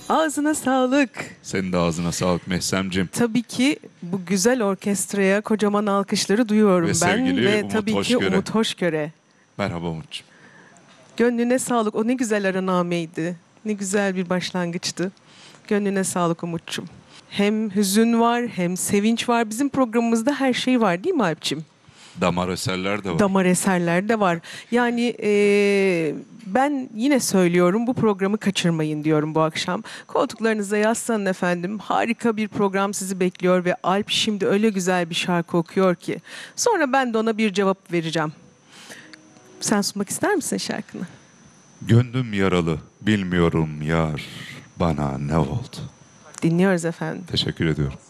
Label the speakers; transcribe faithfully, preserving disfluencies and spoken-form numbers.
Speaker 1: Ağzına sağlık.
Speaker 2: Senin de ağzına sağlık Mehsem'cim.
Speaker 1: Tabii ki bu güzel orkestraya kocaman alkışları duyuyorum
Speaker 2: Ve
Speaker 1: ben.
Speaker 2: sevgili
Speaker 1: Ve
Speaker 2: Umut
Speaker 1: tabii ki
Speaker 2: Hoşgöre.
Speaker 1: Umut Hoşgöre.
Speaker 2: Merhaba Umut'cum.
Speaker 1: Gönlüne sağlık. O ne güzel aranameydi. Ne güzel bir başlangıçtı. Gönlüne sağlık Umut'cum. Hem hüzün var hem sevinç var. Bizim programımızda her şey var değil mi Alp'ciğim?
Speaker 2: Damar eserler de var.
Speaker 1: Damar eserler de var. Yani e, ben yine söylüyorum, bu programı kaçırmayın diyorum bu akşam. Koltuklarınıza yaslanın efendim. Harika bir program sizi bekliyor ve Alp şimdi öyle güzel bir şarkı okuyor ki. Sonra ben de ona bir cevap vereceğim. Sen sunmak ister misin şarkını?
Speaker 2: Gönlüm yaralı, bilmiyorum yar bana ne oldu.
Speaker 1: Dinliyoruz efendim.
Speaker 2: Teşekkür ediyorum.